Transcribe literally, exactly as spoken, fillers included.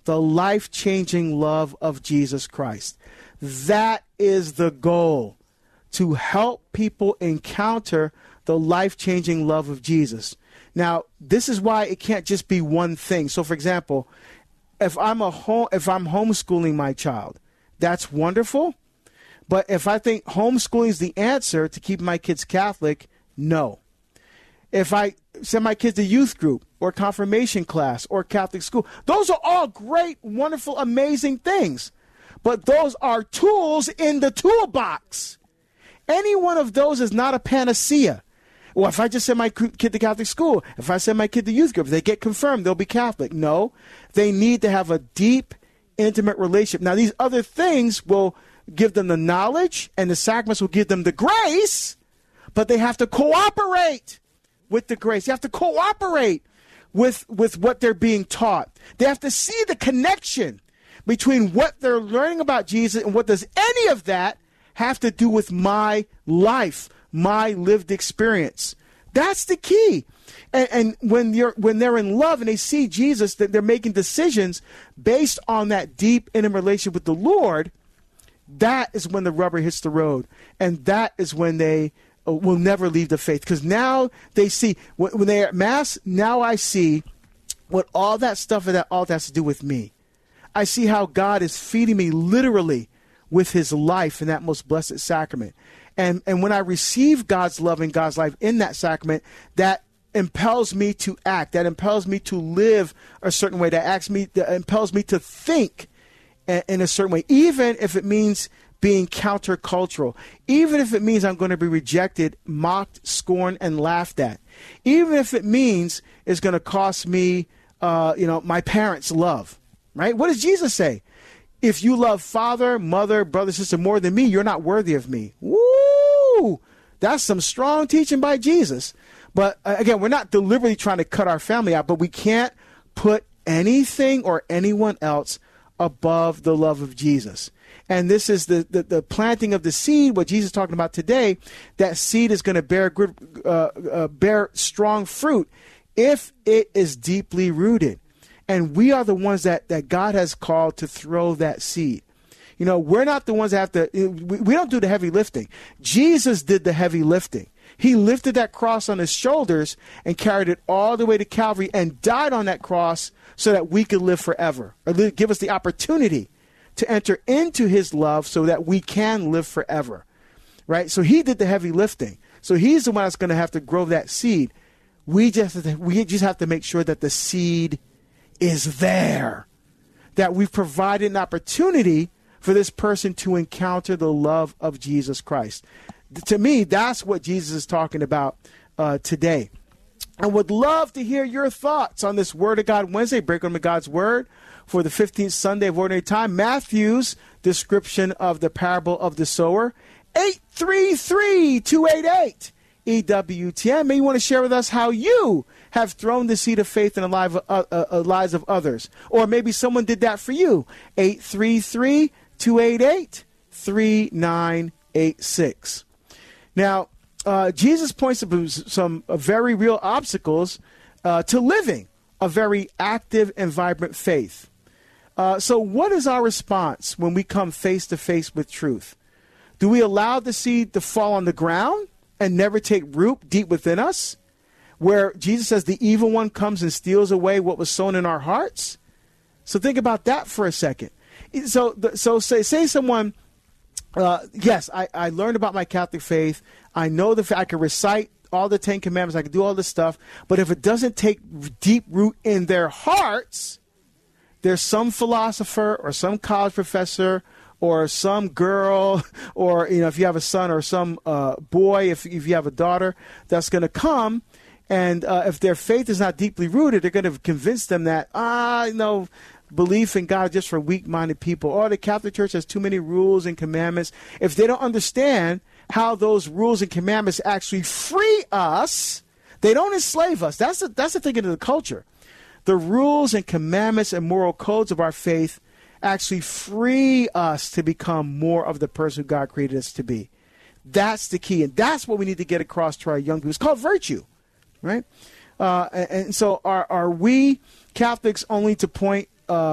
the life-changing love of Jesus Christ. That is the goal, to help people encounter the life-changing love of Jesus. Now, this is why it can't just be one thing. So, for example, if I'm a home, if I'm homeschooling my child, that's wonderful. But if I think homeschooling is the answer to keep my kids Catholic, no. If I send my kids to youth group or confirmation class or Catholic school, those are all great, wonderful, amazing things. But those are tools in the toolbox. Any one of those is not a panacea. Well, if I just send my kid to Catholic school, if I send my kid to youth group, if they get confirmed, they'll be Catholic. No, they need to have a deep, intimate relationship. Now, these other things will give them the knowledge, and the sacraments will give them the grace, but they have to cooperate with the grace. You have to cooperate with, with what they're being taught. They have to see the connection between what they're learning about Jesus and what does any of that have to do with my life, my lived experience. That's the key. And, and when you're when they're in love and they see Jesus, that they're making decisions based on that deep, intimate relationship with the Lord, that is when the rubber hits the road. And that is when they uh, will never leave the faith. Because now they see, when, when they're at Mass, now I see what all that stuff at that altar has to do with me. I see how God is feeding me literally with his life in that most blessed sacrament. And and when I receive God's love and God's life in that sacrament, that impels me to act. That impels me to live a certain way. That acts me, that impels me to think in a certain way, even if it means being countercultural, even if it means I'm going to be rejected, mocked, scorned, and laughed at, even if it means it's going to cost me, uh, you know, my parents' love. Right? What does Jesus say? If you love father, mother, brother, sister more than me, you're not worthy of me. Woo! That's some strong teaching by Jesus. But uh, again, we're not deliberately trying to cut our family out, but we can't put anything or anyone else above the love of Jesus. And this is the, the, the planting of the seed, what Jesus is talking about today. That seed is going to bear good, uh, uh, bear strong fruit if it is deeply rooted. And we are the ones that, that God has called to throw that seed. You know, we're not the ones that have to, we, we don't do the heavy lifting. Jesus did the heavy lifting. He lifted that cross on his shoulders and carried it all the way to Calvary and died on that cross so that we could live forever, or give us the opportunity to enter into his love so that we can live forever, right? So he did the heavy lifting. So he's the one that's going to have to grow that seed. We just have to, we just have to make sure that the seed is there, that we've provided an opportunity for this person to encounter the love of Jesus Christ. To me, that's what Jesus is talking about uh, today. I would love to hear your thoughts on this Word of God Wednesday, Break Open God's Word, for the fifteenth Sunday of Ordinary Time. Matthew's description of the parable of the sower, eight three three, two eight eight, E W T N. Maybe you want to share with us how you have thrown the seed of faith in the lives of, uh, uh, lives of others. Or maybe someone did that for you. eight three three, two eight eight, three nine eight six. Now, uh, Jesus points to some uh, very real obstacles uh, to living a very active and vibrant faith. Uh, so what is our response when we come face to face with truth? Do we allow the seed to fall on the ground and never take root deep within us, where Jesus says the evil one comes and steals away what was sown in our hearts? So think about that for a second. So, so say, say someone, uh, yes, I, I learned about my Catholic faith. I know that I can recite all the Ten Commandments. I can do all this stuff. But if it doesn't take deep root in their hearts, there's some philosopher or some college professor or some girl, or, you know, if you have a son, or some uh, boy, if, if you have a daughter, that's going to come. And uh, if their faith is not deeply rooted, they're going to convince them that, ah, you know, belief in God just for weak-minded people. Or the Catholic Church has too many rules and commandments. If they don't understand how those rules and commandments actually free us, they don't enslave us. That's the, that's the thinking of the culture. The rules and commandments and moral codes of our faith actually free us to become more of the person who God created us to be. That's the key. And that's what we need to get across to our young people. It's called virtue, right? Uh, and, and so are, are we Catholics only to point